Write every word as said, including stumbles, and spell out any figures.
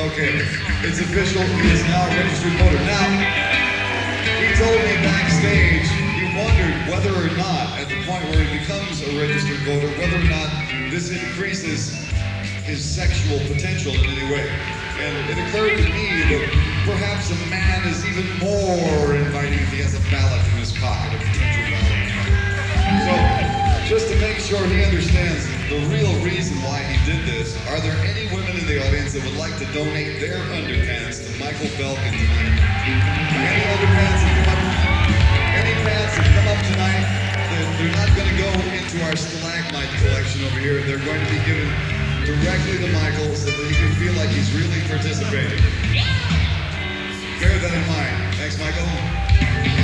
Okay, it's official. He is now a registered voter. Now, he told me backstage he wondered whether or not, at the point where he becomes a registered voter, whether or not this increases his sexual potential in any way. And it occurred to me that perhaps a man is even more inviting if he has a ballot in his pocket, a potential ballot. So, just to make sure he understands the real reason why he did this, are there any women in the audience that would like to donate their underpants to Michael Belkin tonight? Any underpants that come up, any pants that come up tonight, they're, they're not going to go into our stalagmite collection over here. They're going to be given directly to Michael so that he can feel like he's really participating. Bear that in mind. Thanks, Michael.